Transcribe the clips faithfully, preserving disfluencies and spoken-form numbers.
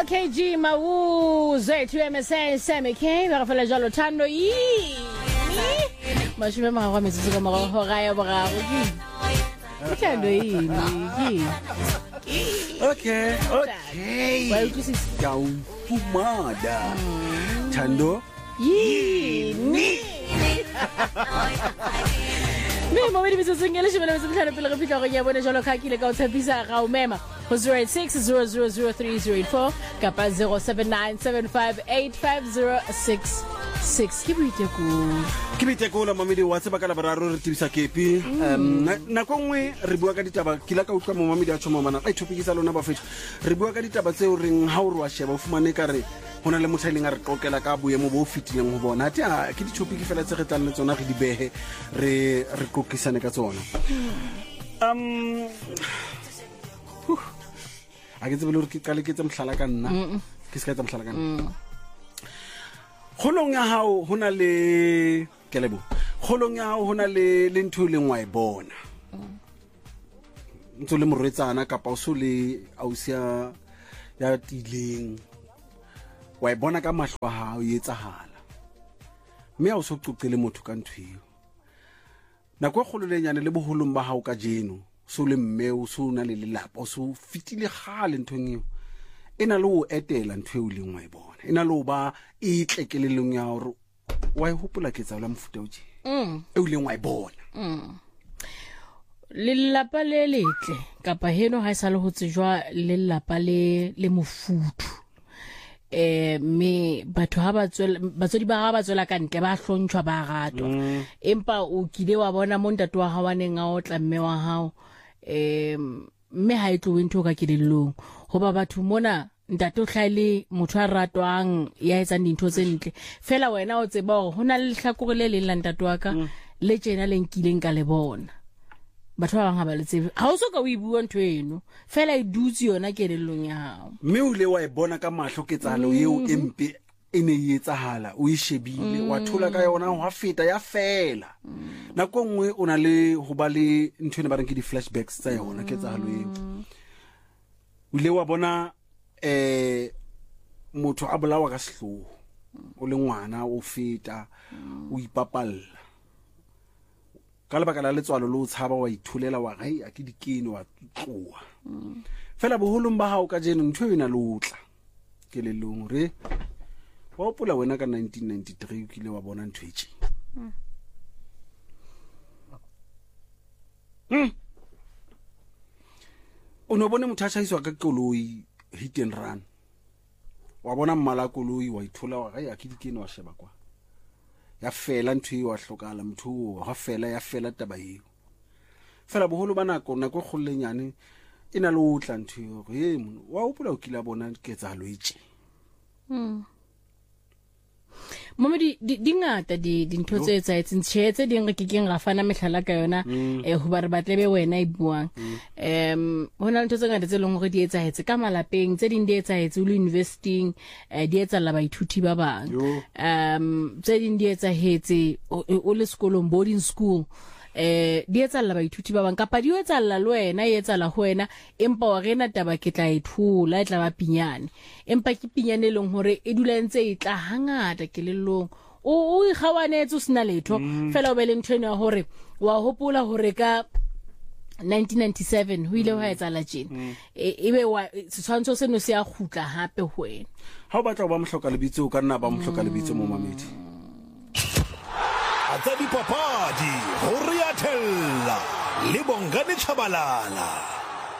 K G Mawuze to M S A Sammy K ba fela jalo Thando yi mashime ma ga metsi ka mo go ga ya boraro ke Thando yi okay okay ba utlwisi ya o fumada Thando yi ni Me mo me bitse sengele shebele se botlhale pele re fitla go ya bone jalo khakile ka o tshepisa ga o mema go zero eight six zero zero zero three zero eight four kapa zero seven nine seven five eight five zero six six ke boiteko ke boiteko la mamedi wa tseba ka la bararo re tibisa kepi um na kongwe re bua ka ditaba kila ka utlwa mo mamedi a tshoma mana a ithopikisa lona ba fetho re bua ka ditaba tse o reng ha o re wa sheba o fumane ka re hona le motho a re qokela ka boemo bo fitileng ho bona ati a ke ditopiki fela tse re tlang le tsona re di behe re re kokisane ka tsona um a ke tsebe le re ke kale ke tse mhlala ka nna ke se ka tse mhlala ka nna kholong ya hao hona le kelebo kholong ya hao hona le le ntho le ngwa e bona ntse le morwetsana kapa o so le ausia ya tileng wa e bona ka mahlo a hao e etsahala mme a o so qoqele motho ka ntweo nako kholo le nyane le boholong ba hao ka jeno so le mme o so na le lelapa o so fitile gale nthongeo ena le o etela ntweo le ngwa e bona ena le o ba e tlekelelong ya hore wa e hopola ke tsa la mfuta o je mm e o le ngwa e bona mm le lapa le letle kapa heno ha isa le ho tsejwa le lapa le le mofutu eh me batho ha ba tswela batsodi ba ga ba tswela ka ntle ba hlontshwa ba ratwa empa o kile wa bona mo ntate wa ha waneng a o tla mme wa hao eh mme ha e tlo ntho ka kelellong hoba batho mona ntate o hlaile motho a ratwang ya etsa dintho tse ntle fela wena o tseba hore hona le hlakore le le ntate wa ka le tsena le nkileng ka le bona batho ba bang ha ba le tsebe ha o so ka o ibua ntho eno fela e dutse yona kelellong ya hao mme o le wa e bona ka mahlo ke tsalo eo empe ene e etsahala o e shebile wa thola ka yona ho feta ya fela nako nngwe o na le ho ba le ntho ene ba reng ke di flashbacks tsa yona ke tsalo eo o le wa bona eh motho a bolawa ka sehloho o le ngwana o feta o ipapalla ka lebaka la letswalo lo tshaba wa ithulela wa gai a ke dikene wa tloa fela boholong ba hao ka jeno ntho ena lo utla ke le leng re wa opola wena ka nineteen ninety-three o kile wa bona ntho etše hm o no bone motho a tshaiswa ka koloi hit and run wa bona mmala koloi wa ithola wa gai a ke dikene wa sheba kwa ya fela ntho wa hlokala motho wa fela ya fela taba eo fela boholo bana ko nako kgollenyane ina le utla ntho yo he mo wa opola o kila bona ke tsa loetse mm Momedi dingata di dintho tse tsa etseng tshetse di re ke keng ra fana mehlala ka yona eh ho ba re batlebe wena e buang em hona ntho tse ngata tse leng hore di etsa hetse ka malapeng tse ding di etsa hetse le investing di etsa la baithuti ba bang em tse ding di etsa hetse o le sekolong boarding school eh di etsa la baithuti ba bang kapa di etsa la le wena e etsa la ho wena empa wa rena taba ke tla ithula e tla ba pinyane empa ke pinyane leng hore e dula ntse e tla hangata kelellong o o ikhawanetse o sina letho fela o be le ntwene ya hore wa hopola hore ka nineteen ninety-seven ho ile ho etsa la tjena ebe wa setshwantsho seno se a khutla hape ho wena ha o batla ba mohloka lebitso o ka nna ba mohloka lebitso mo mamedi Atsa dipapadi ho riathella le Bongane Chabalala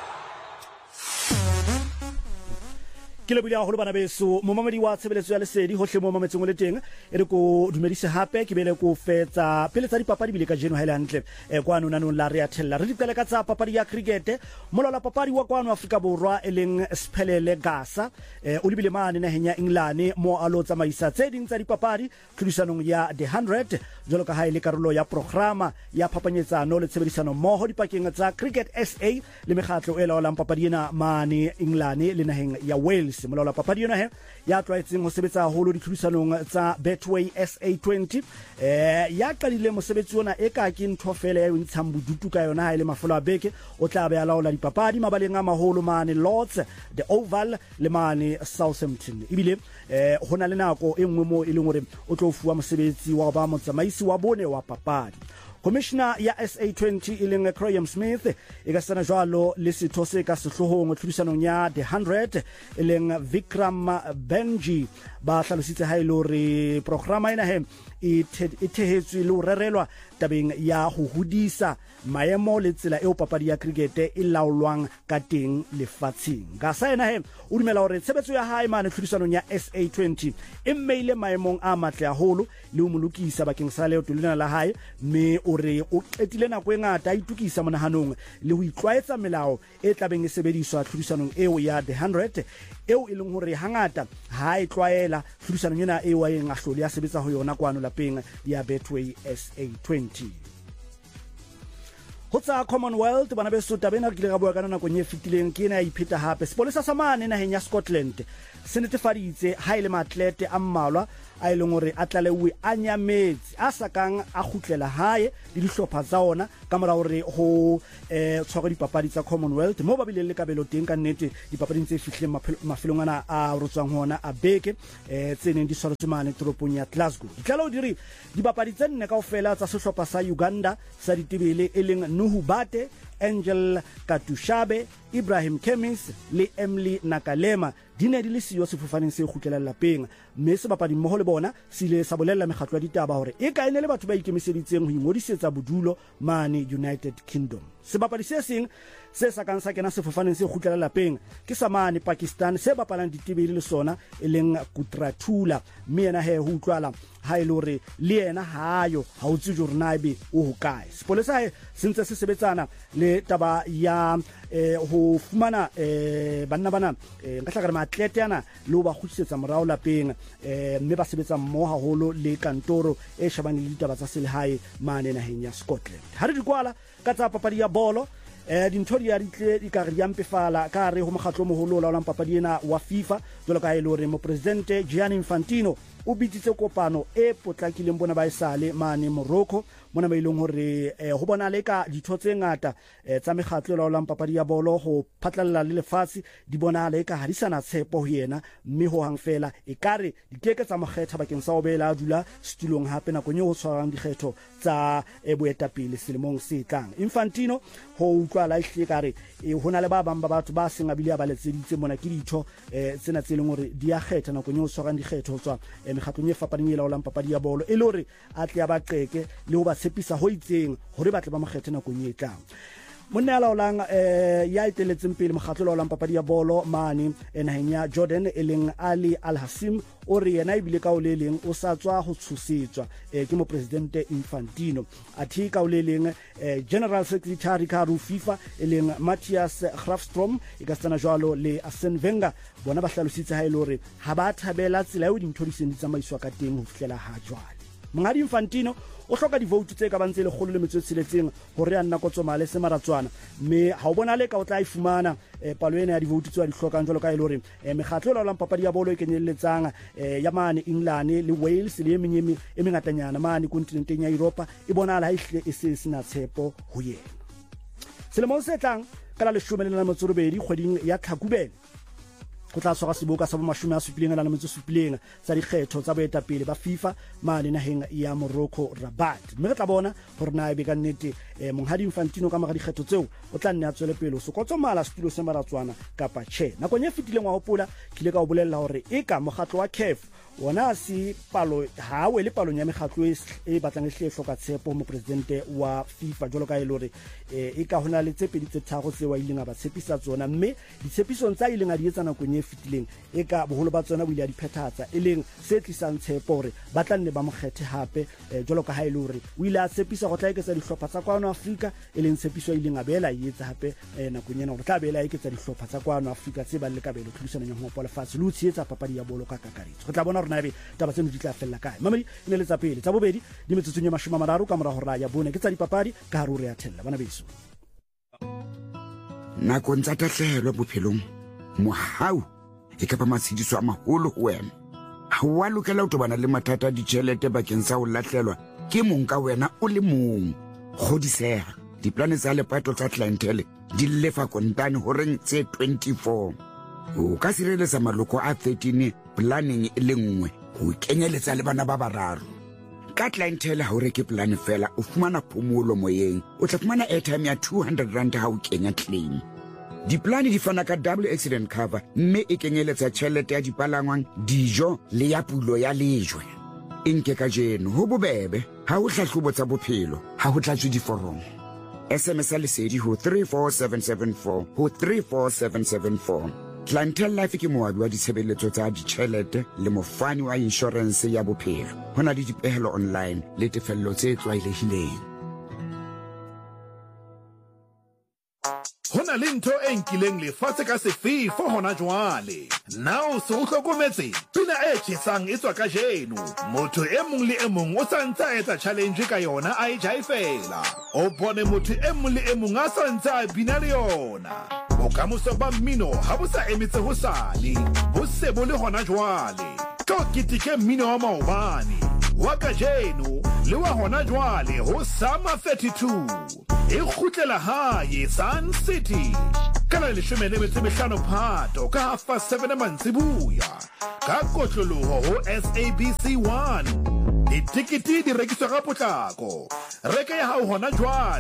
ke le bulia go le bana beso mo mamedi wa tshebeletso ya lesedi hohle mo mametseng le teng e re ko dumedise hape ke bele ko fetsa pele tsa dipapadi bile ka jeno ha ile hantle e kwa nona no la riathella re dipele ka tsa papadi ya cricket molola papadi wa kwano Afrika Borwa e leng Siphelele Gasa e o libile mane na henya England mo alo tsamaisa tse ding tsa dipapadi tlhodisanong ya the one hundred jolo ka ha ile karolo ya programa ya phapanyetsano le tshebedisano mmoho dipakeng tsa Cricket S A le mekgatlo e laolang papadi ena mane England le naheng ya Wales Davies molaola papadi yona he ya tlwaetseng ho sebetsa haholo ditlhodisanong tsa Betway S A twenty eh ya qadile mosebetsi ona e ka ke ntho fela ya ntshang bodutu ka yona ha ile mafelo a beke o tla be a laola dipapadi mabaleng a maholo mane Lords, the Oval le mane Southampton ibile eh hona le nako e nngwe mo e leng hore o tlo fuwa mosebetsi wa ba motsamaisi wa bone wa papadi. Commissioner ya S A twenty ileng Graham Smith e ka sana jwalo le setho se ka sehlohong tlhodisanong ya the one hundred ileng Vikram Benji ba hlalositse ha ile hore programa ena he e thehetswe le ho rerelwa tabeng ya ho hodisa maemo le tsela eo papadi ya cricket e laolwang ka teng lefatsheng. Ka sa ena he o dumela hore tshebetso ya hae mane tlhodisanong ya S A twenty e mmeile maemong a matle haholo le ho molukisa bakeng sa leo tulena la hae me o re o qetile nako e ngata a itukisa monahanong le ho itlwaetsa melao e tlabeng e sebediswa tlhodisanong eo ya the one hundred eo e leng hore hangata ha e tlwaela tlhodisanong ena eo a eng a hlole ya sebetsa ho yona kwano lapeng ya Betway S A twenty. Hotsa Commonwealth bana be sota bena ke le ga bua kana nako nye fitileng ke ena ya ipheta hape sepolesa sa mane naheng ya Scotland se netefaditse ha ile maatlete a mmalwa a ileng hore a tlaleuwe a nyametse a sakang a khutlela hae le dihlopha tsa ona ka mora hore ho eh tshwara dipapadi tsa Commonwealth mo ba bile le kabelo teng ka nnete dipapading tse fihleng mafelong ana a rotswang hona a beke eh tseneng di tshwaretswe mane toropong ya Glasgow. Ditlalo di re dipapadi tse nne kaofela tsa sehlopha sa Uganda sa ditebele e leng Nuhu Bate, Angel Katushabe, Ibrahim Kemis le Emily Nakalema di ne di le siyo sefofaneng se khutlela lapeng mme se bapadi mmoho le bona sile sa bolella mekgatlo ya ditaba hore e ka ene le batho ba ikemiseditseng ho ingodisetsa bodulo mane United Kingdom. Se bapadi se seng se sa kan sa kena sefofaneng se khutlela lapeng ke sa mane Pakistan se bapalang ditebele le sona e leng Kutrathula mme ena he ho utlwala ha ile hore le yena hayo ha o tse jore na ebe o hokae. Sepolesa he sentse se sebetsana le taba ya eh ho fumana eh banna bana eh nka hlaka maatlete ana le ho ba khutsisetsa morao lapeng eh mme ba sebetsa mmoho haholo le kantoro e shabane le ditaba tsa selehae mane naheng ya Scotland. Ha re di kwala ka tsa papadi ya bolo eh dintho di a ditle di ka re yampefala ka re ho mokgatlo moholo la olang papadi ena wa FIFA jwalo ka ile hore mo presidente Gianni Infantino o bitsitse kopano e potlakileng bona ba isale mane Morocco mona ba ileng hore eh, ho bona le ka ditho tse ngata eh, tsa mekgatlo la olang papadi ya bolo ho phatlalla le lefatsi di bona le ka hadisana tshepo ho yena mme ho hang fela e kare dikeke tsa mokgetha bakeng sa obela dula stulong hape na konyo ho tshwarang dikgetho tsa e boetapele selemong se tlang. Infantino ho utlwa la ihle kare e hona le ba bang ba batho ba seng abile ba letseditse mona ke ditho eh, tsena tse leng hore di a kgetha na konyo ho tshwarang dikgetho tswa eh, mekgatlong e fapaneng e laolang papadi ya bolo e le hore a tle ba qeke le ho ba tshepisa ho itseng hore ba tle ba mokgethe nakong e tlang. Monna ya laolang eh ya iteletseng pele mokgatlo la olang papadi ya bolo mane enaheng ya Jordan e leng Ali Al-Hassim o re yena ibile ka o le leng o sa tswa ho tshosetswa eh ke mo presidente Infantino athi ka o le leng eh General Secretary ka ru FIFA e leng Matthias Grafstrom e ka tsana jwalo le Arsene Wenger bona ba hlalositse ha ile hore ha ba thabela tsela eo dintho di seng di tsamaiswa ka teng ho fihlela ha jwale. Mongadi Infantino o hloka divote tse ka bantse le kgolo le metso tseletseng hore a nna kotsomale se maratswana mme ha o bona le ka o tla ifumana eh, palo ena ya divote tse a di hlokang jwalo ka ile hore eh, mekgatlo la olang papadi ya bolo e kenyelletsang eh, ya mane England le Wales le yemenyemi e mengatanyana mane kontinenteng ya Europa e bona la ihle e se sina tshepo ho yena. Selemong se tlang ka la leshome le metso e robedi kgweding ya Tlhakubele go tla tshwara seboka sa bo mashome a supileng la metso supileng tsa dikgetho tsa boetapele ba FIFA mane naheng ya Morocco Rabat mme re tla bona hore na e be ka nnete eh, monghadi Infantino ka mara dikgetho tseo o tla nne a tswele pele so kotsomala setulo se maratswana kapa che nako nye fitileng wa hopola kile ka o bolella hore e ka mokgatlo wa C A F wona si palo ha we le palo nya mekgatlo e batlang e hlehlo ka tshepo mo presidente wa FIFA jolo ka ile hore e ka hona le tse pedi tse tharo tse wa ileng a ba tshepisa tsona mme ditshepisong tsa ileng a di etsa nako nye fitileng e ka boholo ba tsona bo ile a di phethatsa e leng se tlisang tshepo hore ba tla nne ba mokgethe hape jolo ka ha ile hore o ile a tshepisa go tla eketsa dihlopha tsa kwano Afrika e leng tshepiso ileng a bela e etsa hape nako nyena go tla bela eketsa dihlopha tsa kwano Afrika tse ba le ka belo thulisana nyong ho pola fatse lu tsietsa papadi ya bolo ka kakaretso go tla bona na be taba tseno di tla fella kae mamedi ne le tsa pele tsa bobedi di metsotsong ya mashome a mararo ka mora hora ya bone ke tsa dipapadi ka harure ya thella bana beso nako ntsa tahlelo bophelong mohau e ka ba matshediso a maholo ho wena. Ha wa lokela ho tobana le mathata a ditjhelete bakeng sa ho lahlelwa ke mong ka wena o le mong. Kgodiseha, diplane tsa lepato tsa clientele di lefa kontane ho reng tse twenty-four. O ka sireletsa maloko a thirteen planning e le nngwe ho kenyeletsa le bana ba bararo. Ka clientele ha o reke plan fela o fumana phomolo moyeng, o tla fumana airtime ya two hundred rand ha o kenya claim. Diplane di fana ka double accident cover, mme e kenyeletsa tjhelete ya dipalangwang, dijo le ya pulo ya lejwe. Inke ka jeno ho bobebe, ha o hlahlobo tsa bophelo, ha ho tlatswe diforomo. S M S lesedi ho three four seven seven four ho three four seven seven four. Clientele Life ke moabi wa ditshebeletso tsa ditjhelete le mofani wa insurance ya bophelo. Hona le dipehelo online le tefello tse tlwaelehileng. Hona le ntho e nkileng lefatshe ka sefefo hona jwale. Now se o hlokometse pina e tjhesang e tswa ka jeno. Motho e mong le e mong o sa ntse a etsa challenge ka yona a e jaifela. O bone motho e mong le e mong a sa ntse a bina le yona. Bokamoso ba mmino ha bo sa emetse ho sale, bo se bo le hona jwale. Tlo kitike mmino wa maobane wa ka jeno le wa hona jwale ho Summer thirty-two. E khutlela hae Sun City kana le shome le metse mehlano Phato ka half past seven mantsibuya ka kotloloho ho S A B C one. Ditikiti di rekiswa ka potlako. Reka ya hao hona jwale.